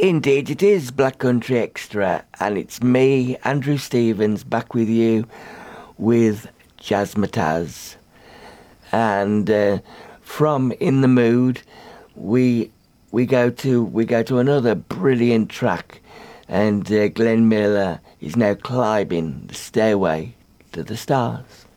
Indeed, it is Black Country Extra, and it's me, Andrew Stevens, back with you with Jazzmatazz. And from In the Mood, we go to another brilliant track, and Glenn Miller is now climbing the stairway to the stars.